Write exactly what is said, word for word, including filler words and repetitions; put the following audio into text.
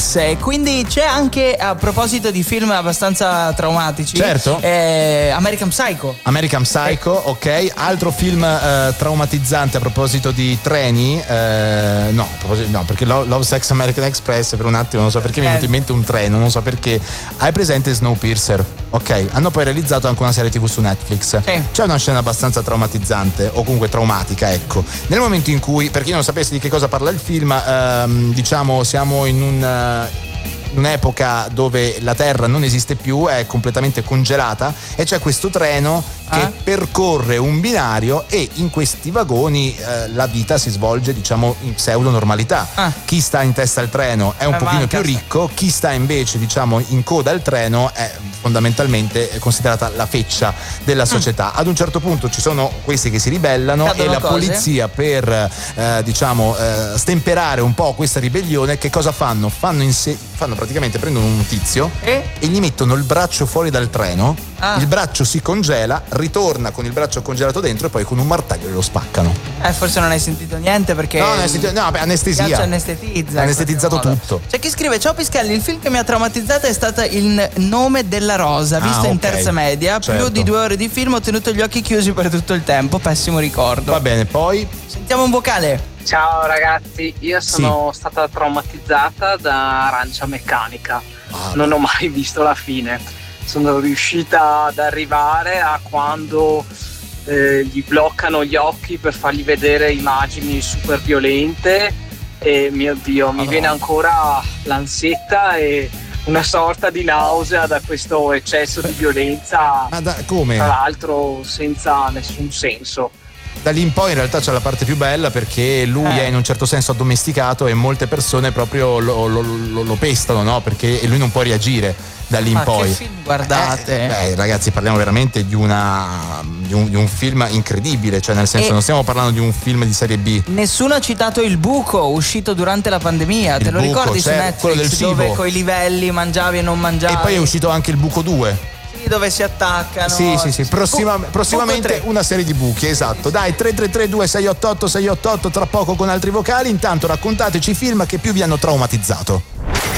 Netflix, e quindi c'è anche, a proposito di film abbastanza traumatici, certo, eh, American Psycho. American Psycho, eh. ok. Altro film eh, traumatizzante a proposito di treni, eh, no, a proposito, no, perché Love, Sex, American Express per un attimo non so perché mi è venuto in mente un treno, non so perché. Hai presente Snowpiercer? Ok, hanno poi realizzato anche una serie tivù su Netflix. Sì. C'è una scena abbastanza traumatizzante, o comunque traumatica, ecco. Nel momento in cui, per chi non sapesse di che cosa parla il film, ehm, diciamo siamo in un... un'epoca dove la terra non esiste più, è completamente congelata, e c'è questo treno che ah. percorre un binario, e in questi vagoni eh, la vita si svolge, diciamo, in pseudo normalità. Ah. Chi sta in testa al treno è un eh, pochino più ricco, chi sta invece, diciamo, in coda al treno è fondamentalmente considerata la feccia della società. Mm. Ad un certo punto ci sono questi che si ribellano Cadono e la cose. polizia, per eh, diciamo eh, stemperare un po' questa ribellione, che cosa fanno? Fanno, inse- fanno praticamente prendono un tizio e? e gli mettono il braccio fuori dal treno, ah. il braccio si congela, ritorna con il braccio congelato dentro e poi con un martello lo spaccano. Eh, forse non hai sentito niente perché... No, non hai sentito, no, beh, anestesia. Anestetizza. Ha anestetizzato tutto. C'è chi scrive: ciao Pischelli, il film che mi ha traumatizzato è stato Il nome della rosa, visto ah, okay. in terza media, certo. più di due ore di film, ho tenuto gli occhi chiusi per tutto il tempo, pessimo ricordo. Va bene, poi... Sentiamo un vocale. Ciao ragazzi, io sono sì. stata traumatizzata da Arancia Meccanica, ah, non ho mai visto la fine. Sono riuscita ad arrivare a quando eh, gli bloccano gli occhi per fargli vedere immagini super violente, e mio Dio, mi oh. viene ancora l'ansietta e una sorta di nausea da questo eccesso di violenza. Ma da, come? Tra l'altro senza nessun senso. Da lì in poi in realtà c'è la parte più bella, perché lui eh. è in un certo senso addomesticato e molte persone proprio lo, lo, lo, lo pestano, no? Perché lui non può reagire da lì in ah, poi. Che film guardate? Eh, beh, ragazzi, parliamo veramente di una di un, di un film incredibile, cioè nel senso e non stiamo parlando di un film di serie B. Nessuno ha citato Il Buco, uscito durante la pandemia, il te lo buco, ricordi certo, su Netflix, quello del cibo, dove coi livelli mangiavi e non mangiavi. E poi è uscito anche Il Buco due. Dove si attaccano. Sì, sì, sì. Prossima, Bu- prossimamente una serie di buchi, esatto. Dai, tre tre tre due sei otto otto sei otto otto, tra poco con altri vocali. Intanto raccontateci i film che più vi hanno traumatizzato.